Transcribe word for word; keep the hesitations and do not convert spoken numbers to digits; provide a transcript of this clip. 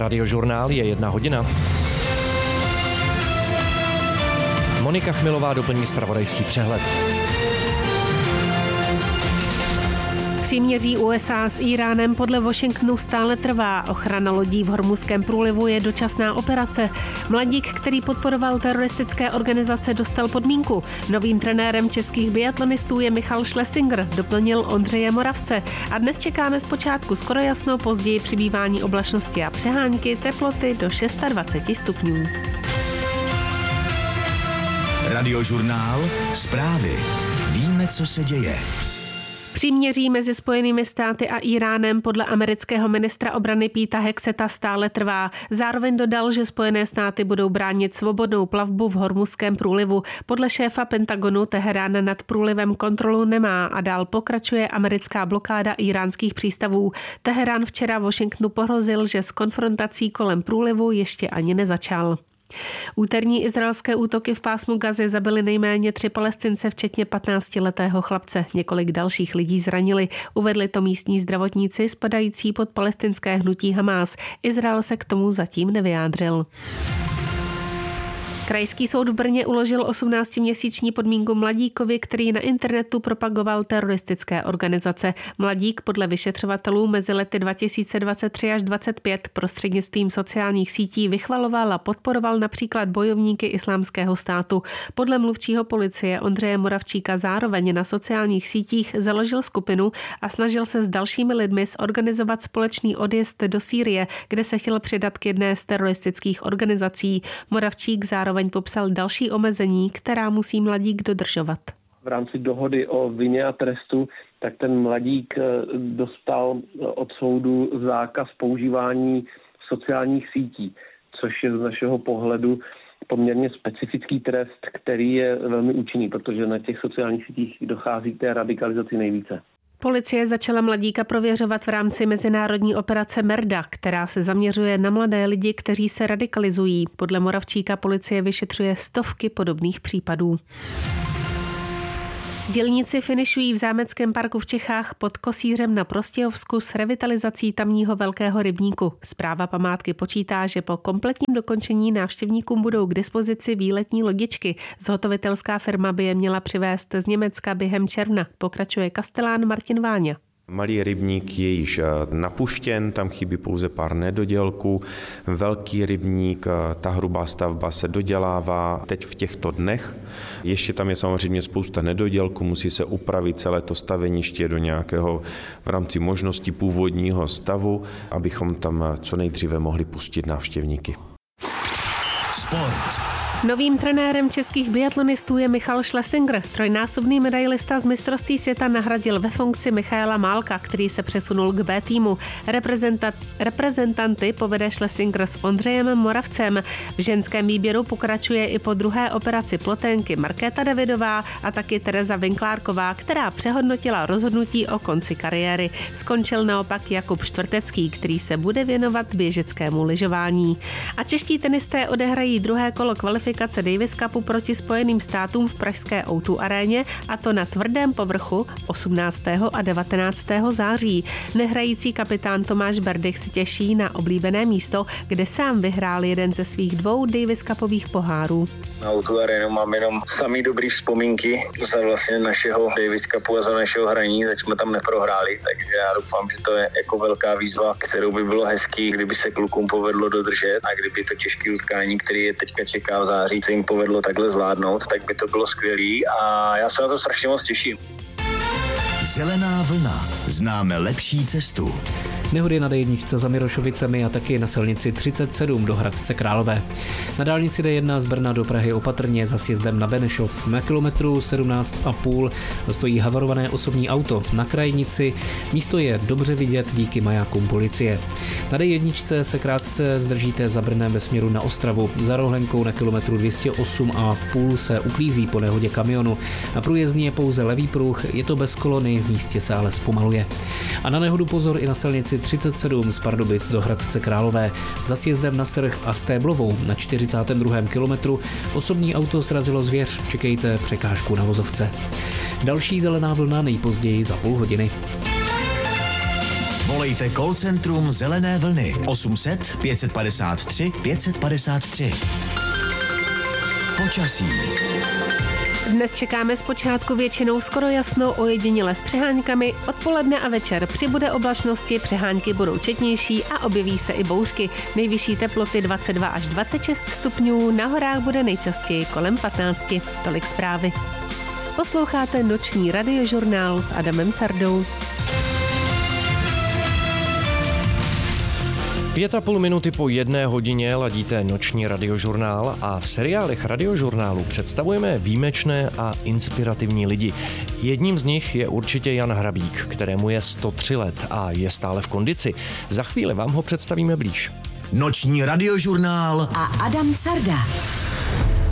Radiožurnál je jedna hodina. Monika Chmilová doplní zpravodajský přehled. Příměří U S A s Íránem podle Washingtonu stále trvá. Ochrana lodí v Hormuzském průlivu je dočasná operace. Mladík, který podporoval teroristické organizace, dostal podmínku. Novým trenérem českých biatlonistů je Michal Schlesinger, doplnil Ondřeje Moravce. A dnes čekáme zpočátku skoro jasno, později přibývání oblačnosti a přehánky, teploty do dvacet šest stupňů. Radiožurnál, zprávy. Víme, co se děje. Příměří mezi Spojenými státy a Íránem podle amerického ministra obrany Peta Hexeta stále trvá. Zároveň dodal, že Spojené státy budou bránit svobodnou plavbu v Hormuzském průlivu. Podle šéfa Pentagonu Teherán nad průlivem kontrolu nemá a dál pokračuje americká blokáda íránských přístavů. Teherán včera Washingtonu pohrozil, že s konfrontací kolem průlivu ještě ani nezačal. Úterní izraelské útoky v pásmu Gazy zabily nejméně tři Palestince, včetně patnáctiletého chlapce. Několik dalších lidí zranili. Uvedli to místní zdravotníci spadající pod palestinské hnutí Hamás. Izrael se k tomu zatím nevyjádřil. Krajský soud v Brně uložil osmnáctiměsíční podmínku mladíkovi, který na internetu propagoval teroristické organizace. Mladík podle vyšetřovatelů mezi lety dva tisíce dvacet tři až dvacet pět prostřednictvím sociálních sítí vychvaloval a podporoval například bojovníky Islámského státu. Podle mluvčího policie Ondřeje Moravčíka zároveň na sociálních sítích založil skupinu a snažil se s dalšími lidmi zorganizovat společný odjezd do Sýrie, kde se chtěl přidat k jedné z teroristických organizací. Moravčík zároveň popsal další omezení, která musí mladík dodržovat. V rámci dohody o vině a trestu, tak ten mladík dostal od soudu zákaz používání sociálních sítí, což je z našeho pohledu poměrně specifický trest, který je velmi účinný, protože na těch sociálních sítích dochází k té radikalizaci nejvíce. Policie začala mladíka prověřovat v rámci mezinárodní operace Merda, která se zaměřuje na mladé lidi, kteří se radikalizují. Podle Moravčíka policie vyšetřuje stovky podobných případů. Dělníci finišují v Zámeckém parku v Čechách pod Kosířem na Prostějovsku s revitalizací tamního velkého rybníku. Správa památky počítá, že po kompletním dokončení návštěvníkům budou k dispozici výletní lodičky. Zhotovitelská firma by je měla přivést z Německa během června, pokračuje kastelán Martin Váňa. Malý rybník je již napuštěn, tam chybí pouze pár nedodělků. Velký rybník, ta hrubá stavba se dodělává teď v těchto dnech. Ještě tam je samozřejmě spousta nedodělků, musí se upravit celé to staveniště do nějakého v rámci možností původního stavu, abychom tam co nejdříve mohli pustit návštěvníky. Sport. Novým trenérem českých biatlonistů je Michal Schlesinger. Trojnásobný medailista z mistrovství světa nahradil ve funkci Michaela Málka, který se přesunul k B týmu. Reprezentant, reprezentanty povede Schlesinger s Ondřejem Moravcem. V ženském výběru pokračuje i po druhé operaci ploténky Markéta Davidová a taky Tereza Vinklárková, která přehodnotila rozhodnutí o konci kariéry. Skončil naopak Jakub Štvrtecký, který se bude věnovat běžeckému lyžování. A čeští tenisté odehrají druhé kolo kvalifikace Davis Cupu proti Spojeným státům v pražské O dva aréně, a to na tvrdém povrchu osmnáctého a devatenáctého září. Nehrající kapitán Tomáš Berdych se těší na oblíbené místo, kde sám vyhrál jeden ze svých dvou Davis Cupových pohárů. Na O dva arénu mám jenom samý dobrý vzpomínky za vlastně našeho Davis Cupu a za našeho hraní, tak jsme tam neprohráli, takže já doufám, že to je jako velká výzva, kterou by bylo hezký, kdyby se klukům povedlo dodržet a kdyby to těžké utkání, které je teďka čeká v září, se jim povedlo takhle zvládnout, tak by to bylo skvělý a já se na to strašně moc těším. Zelená vlna. Známe lepší cestu. Nehody na D jedna za Mirošovicemi a taky na silnici třicet sedm do Hradce Králové. Na dálnici D jedna z Brna do Prahy opatrně za sjezdem na Benešov. Na kilometru sedmnáct a půl stojí havarované osobní auto na krajnici. Místo je dobře vidět díky majákům policie. Na D jedna se krátce zdržíte za Brnem ve směru na Ostravu. Za Rohlenkou na kilometru dvě stě osm a půl se uklízí po nehodě kamionu. Na průjezdní je pouze levý pruh, je to bez kolony, v místě se ale zpomaluje. A na nehodu pozor i na silnici třicet sedm z Pardubic do Hradce Králové. Za sjezdem na Srch a Stéblovou na čtyřicátém druhém kilometru osobní auto srazilo zvěř, čekejte překážku na vozovce. Další zelená vlna nejpozději za půl hodiny. Volejte call centrum Zelené vlny osm set pět padesát tři pět padesát tři. Počasí. Dnes čekáme zpočátku většinou skoro jasno, ojediněle s přeháňkami. Odpoledne a večer přibude oblačnosti, přehánky budou četnější a objeví se i bouřky. Nejvyšší teploty dvacet dva až dvacet šest stupňů, na horách bude nejčastěji kolem patnáct. Tolik zprávy. Posloucháte noční radiožurnál s Adamem Cardou. Pět a půl minuty po jedné hodině ladíte noční radiožurnál a v seriálech radiožurnálu představujeme výjimečné a inspirativní lidi. Jedním z nich je určitě Jan Hrabík, kterému je sto tři let a je stále v kondici. Za chvíli vám ho představíme blíž. Noční radiožurnál a Adam Carda.